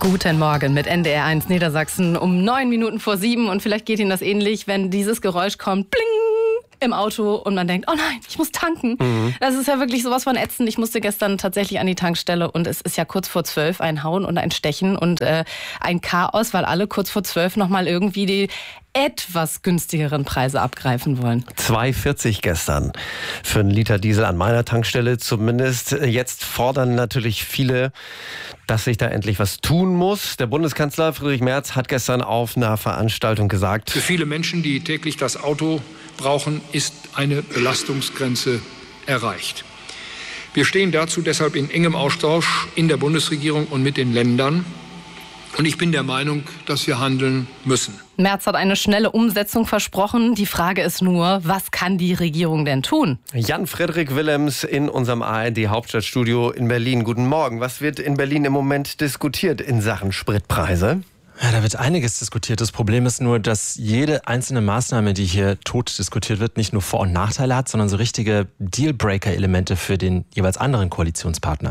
Guten Morgen mit NDR1 Niedersachsen um 9 Minuten vor 7. Und vielleicht geht Ihnen das ähnlich, wenn dieses Geräusch kommt, bling, im Auto und man denkt, oh nein, ich muss tanken. Das ist ja wirklich sowas von ätzend. Ich musste gestern tatsächlich an die Tankstelle und es ist ja kurz vor 12 ein Hauen und ein Stechen und ein Chaos, weil alle kurz vor 12 nochmal irgendwie die etwas günstigeren Preise abgreifen wollen. 2,40 gestern für einen Liter Diesel an meiner Tankstelle zumindest. Jetzt fordern natürlich viele, dass sich da endlich was tun muss. Der Bundeskanzler Friedrich Merz hat gestern auf einer Veranstaltung gesagt: Für viele Menschen, die täglich das Auto brauchen, ist eine Belastungsgrenze erreicht. Wir stehen dazu deshalb in engem Austausch in der Bundesregierung und mit den Ländern. Und ich bin der Meinung, dass wir handeln müssen. Merz hat eine schnelle Umsetzung versprochen. Die Frage ist nur, was kann die Regierung denn tun? Jan-Frederik Willems in unserem ARD-Hauptstadtstudio in Berlin. Guten Morgen. Was wird in Berlin im Moment diskutiert in Sachen Spritpreise? Ja, da wird einiges diskutiert. Das Problem ist nur, dass jede einzelne Maßnahme, die hier tot diskutiert wird, nicht nur Vor- und Nachteile hat, sondern so richtige Dealbreaker-Elemente für den jeweils anderen Koalitionspartner.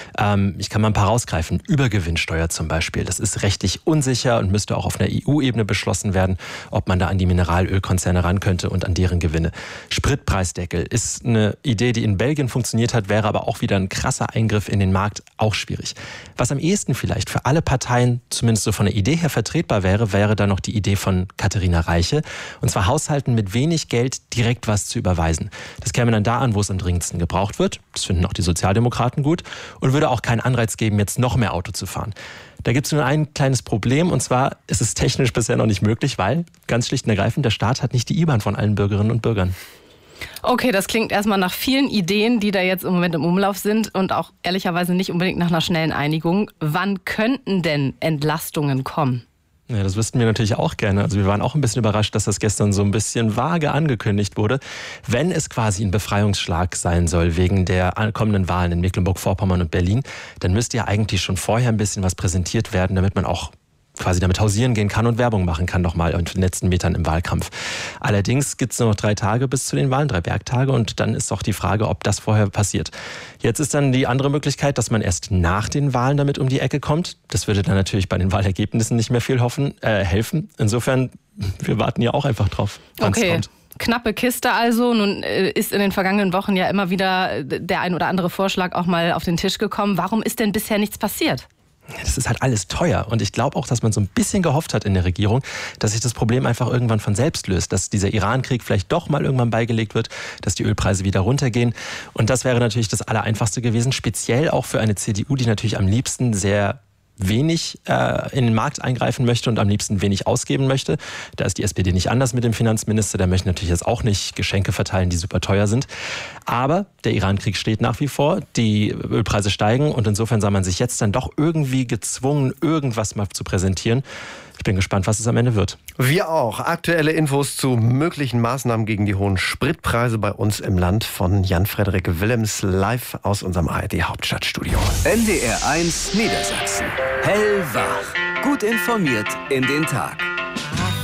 Ich kann mal ein paar rausgreifen. Übergewinnsteuer zum Beispiel. Das ist rechtlich unsicher und müsste auch auf einer EU-Ebene beschlossen werden, ob man da an die Mineralölkonzerne ran könnte und an deren Gewinne. Spritpreisdeckel ist eine Idee, die in Belgien funktioniert hat, wäre aber auch wieder ein krasser Eingriff in den Markt, auch schwierig. Was am ehesten vielleicht für alle Parteien, zumindest so von der Idee her vertretbar wäre da noch die Idee von Katharina Reiche. Und zwar Haushalten mit wenig Geld direkt was zu überweisen. Das käme dann da an, wo es am dringendsten gebraucht wird. Das finden auch die Sozialdemokraten gut. Und würde auch keinen Anreiz geben, jetzt noch mehr Auto zu fahren. Da gibt es nur ein kleines Problem, und zwar ist es technisch bisher noch nicht möglich, weil, ganz schlicht und ergreifend, der Staat hat nicht die IBAN von allen Bürgerinnen und Bürgern. Okay, das klingt erstmal nach vielen Ideen, die da jetzt im Moment im Umlauf sind und auch ehrlicherweise nicht unbedingt nach einer schnellen Einigung. Wann könnten denn Entlastungen kommen? Ja, das wüssten wir natürlich auch gerne. Also wir waren auch ein bisschen überrascht, dass das gestern so ein bisschen vage angekündigt wurde. Wenn es quasi ein Befreiungsschlag sein soll wegen der kommenden Wahlen in Mecklenburg-Vorpommern und Berlin, dann müsste ja eigentlich schon vorher ein bisschen was präsentiert werden, damit man auch quasi damit hausieren gehen kann und Werbung machen kann nochmal in den letzten Metern im Wahlkampf. Allerdings gibt es nur noch 3 Tage bis zu den Wahlen, 3 Werktage, und dann ist auch die Frage, ob das vorher passiert. Jetzt ist dann die andere Möglichkeit, dass man erst nach den Wahlen damit um die Ecke kommt. Das würde dann natürlich bei den Wahlergebnissen nicht mehr viel helfen. Insofern, wir warten ja auch einfach drauf, wann es kommt. Knappe Kiste also. Nun ist in den vergangenen Wochen ja immer wieder der ein oder andere Vorschlag auch mal auf den Tisch gekommen. Warum ist denn bisher nichts passiert? Das ist halt alles teuer, und ich glaube auch, dass man so ein bisschen gehofft hat in der Regierung, dass sich das Problem einfach irgendwann von selbst löst, dass dieser Iran-Krieg vielleicht doch mal irgendwann beigelegt wird, dass die Ölpreise wieder runtergehen, und das wäre natürlich das Allereinfachste gewesen, speziell auch für eine CDU, die natürlich am liebsten sehr wenig in den Markt eingreifen möchte und am liebsten wenig ausgeben möchte. Da ist die SPD nicht anders mit dem Finanzminister. Der möchte natürlich jetzt auch nicht Geschenke verteilen, die super teuer sind. Aber der Iran-Krieg steht nach wie vor. Die Ölpreise steigen, und insofern sah man sich jetzt dann doch irgendwie gezwungen, irgendwas mal zu präsentieren. Ich bin gespannt, was es am Ende wird. Wir auch. Aktuelle Infos zu möglichen Maßnahmen gegen die hohen Spritpreise bei uns im Land von Jan-Frederik Willems live aus unserem ARD-Hauptstadtstudio. NDR1 Niedersachsen. Hellwach. Gut informiert in den Tag.